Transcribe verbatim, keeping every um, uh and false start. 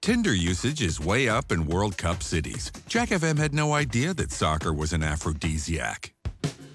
Tinder usage is way up in World Cup cities. Jack F M had no idea that soccer was an aphrodisiac.